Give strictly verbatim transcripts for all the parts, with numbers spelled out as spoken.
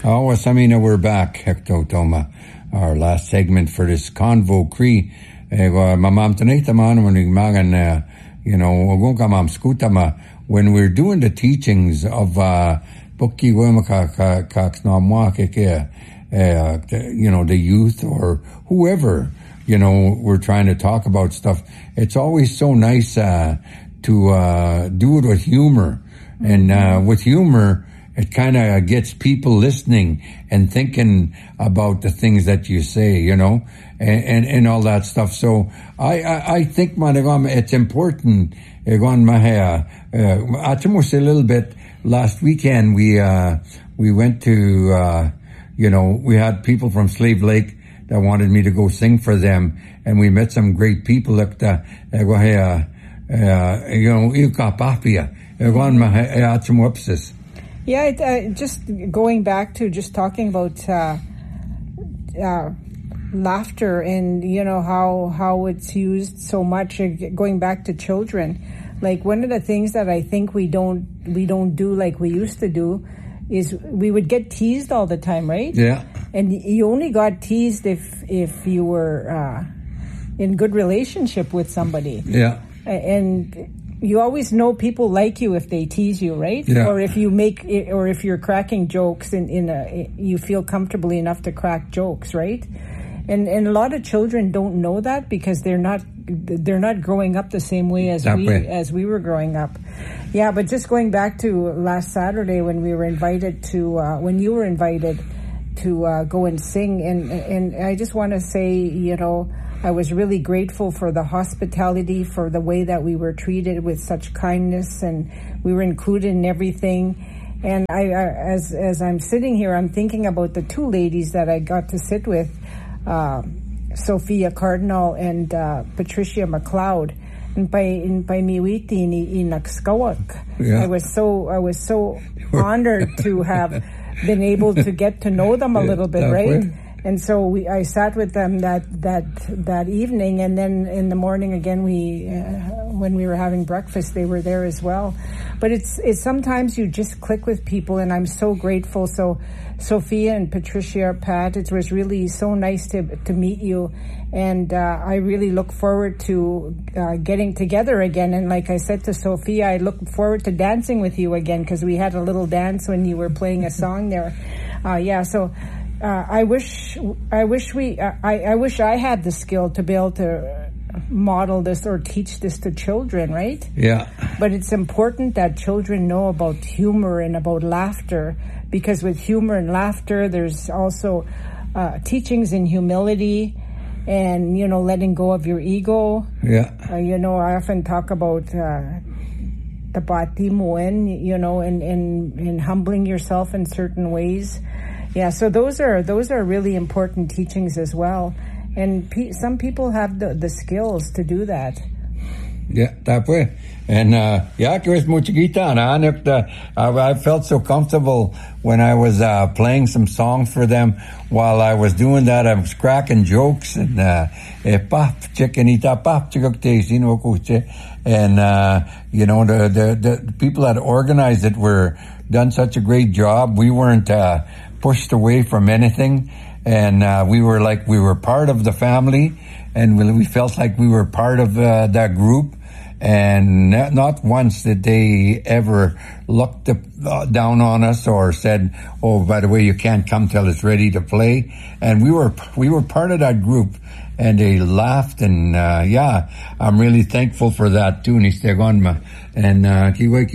Oh, Samina, we're back. Hecto Toma, our last segment for this Convo Cree. Mamam Tanita Man, when Magan, you know, Gunkamam Skutama, when we're doing the teachings of uh Bukki Wemaka Kaksnamwake, you know, the youth or whoever, you know, we're trying to talk about stuff. It's always so nice uh to uh do it with humor. And uh with humor, it kind of gets people listening and thinking about the things that you say, you know, and, and, and all that stuff. So I, I, I think, Managam, it's important. Egon Mahea, uh, a little bit last weekend, we, uh, we went to, uh, you know, we had people from Slave Lake that wanted me to go sing for them. And we met some great people like the, uh, you know, Ilka Papia, Egon Mahea, Atchimwapsis. Yeah, it, uh, just going back to just talking about uh, uh, laughter and, you know, how how it's used so much, uh, going back to children. Like, one of the things that I think we don't we don't do like we used to do is we would get teased all the time, right? Yeah. And you only got teased if, if you were uh, in good relationship with somebody. Yeah. And you always know people like you if they tease you, right? Yeah. Or if you make, or if you're cracking jokes in, in a, you feel comfortably enough to crack jokes, right? And and a lot of children don't know that because they're not they're not growing up the same way as that we way. as we were growing up. Yeah, but just going back to last Saturday when we were invited to uh, when you were invited to uh, go and sing, and and I just want to say, you know, I was really grateful for the hospitality, for the way that we were treated with such kindness, and we were included in everything. And I, I as as I'm sitting here, I'm thinking about the two ladies that I got to sit with, uh, Sophia Cardinal and uh, Patricia McLeod. And by in by Miwiti in in Nakskawak, yeah. I was so I was so honored to have been able to get to know them a little bit, right? Way. And so we, I sat with them that that that evening, and then in the morning again, we uh, when we were having breakfast, they were there as well. But it's it's sometimes you just click with people, and I'm so grateful. So Sophia and Patricia, Pat, it was really so nice to to meet you, and uh, I really look forward to uh, getting together again. And like I said to Sophia, I look forward to dancing with you again because we had a little dance when you were playing a song there. Uh, yeah, so. Uh, I wish, I wish we, uh, I, I wish I had the skill to be able to model this or teach this to children, right? Yeah. But it's important that children know about humor and about laughter, because with humor and laughter, there's also uh, teachings in humility and, you know, letting go of your ego. Yeah. Uh, you know, I often talk about uh, the batimuin, you know, and, and, and humbling yourself in certain ways. Yeah, so those are those are really important teachings as well, and pe- some people have the, the skills to do that. Yeah, that way. And uh, yeah, Chris Muchigita, and I felt so comfortable when I was uh, playing some songs for them. While I was doing that, I was cracking jokes and uh, pop chickenita pop chikokte, and uh, you know the, the the people that organized it were done such a great job. We weren't uh, pushed away from anything, and uh, we were like we were part of the family, and we, we felt like we were part of uh, that group. And not once did they ever look the, uh, down on us or said, "Oh, by the way, you can't come till it's ready to play." And we were we were part of that group, and they laughed. And uh, yeah, I'm really thankful for that too. And uh,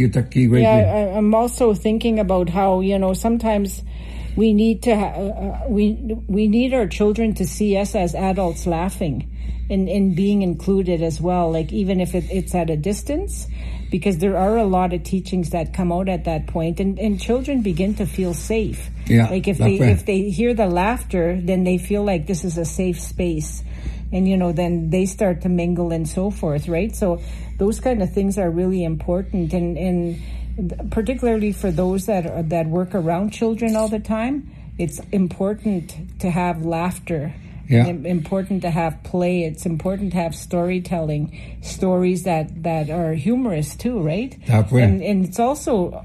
yeah, I'm also thinking about how, you know, sometimes we need to uh, we we need our children to see us as adults laughing. And, and being included as well, like even if it, it's at a distance, because there are a lot of teachings that come out at that point, and, and children begin to feel safe. Yeah, like if they way. if they hear the laughter, then they feel like this is a safe space, and you know then they start to mingle and so forth, right? So those kind of things are really important, and, and particularly for those that are, that work around children all the time, it's important to have laughter. Yeah. Important to have play. It's important to have storytelling, stories that, that are humorous too, right? That way. And, and it's also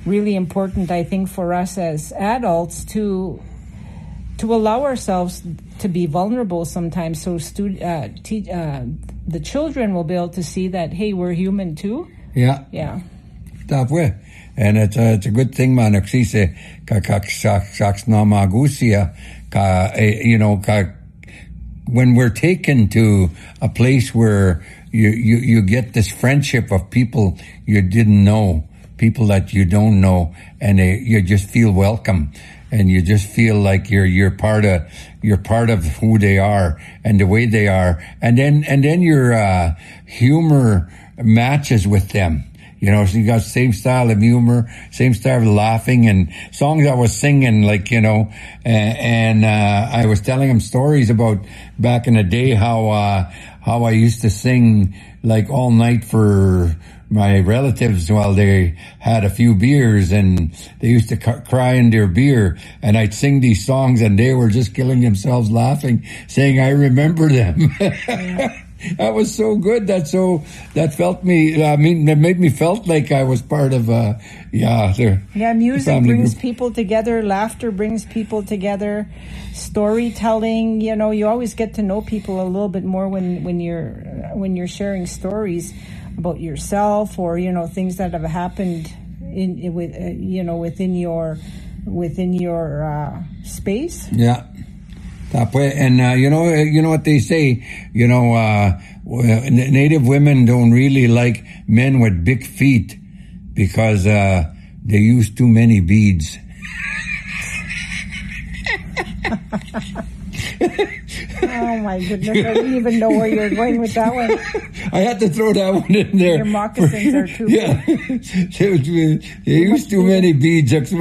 really important, I think, for us as adults to to allow ourselves to be vulnerable sometimes, so stu- uh, te- uh, the children will be able to see that, hey, we're human too. Yeah. Yeah. That way. And it's a, it's a good thing, man. Ka ka shaks na magusia ka you know ka when we're taken to a place where you, you you get this friendship of people you didn't know, people that you don't know, and they, you just feel welcome, and you just feel like you're you're part of you're part of who they are and the way they are, and then and then your uh, humor matches with them. You know, so you got same style of humor, same style of laughing, and songs I was singing, like, you know, and, and uh, I was telling him stories about back in the day how, uh, how I used to sing like all night for my relatives while they had a few beers, and they used to c- cry in their beer, and I'd sing these songs and they were just killing themselves laughing, saying, I remember them. Yeah. That was so good. That so that felt me. I mean, that made me felt like I was part of. Uh, yeah, the yeah. Music brings group. people together. Laughter brings people together. Storytelling. You know, you always get to know people a little bit more when when you're when you're sharing stories about yourself, or you know, things that have happened in, in with uh, you know within your within your uh, space. Yeah. And uh, you know, you know what they say. You know, uh, Native women don't really like men with big feet because uh, they use too many beads. Oh my goodness! I didn't even know where you were going with that one. I had to throw that one in there. Your moccasins are too yeah. big. they, they use too many beads.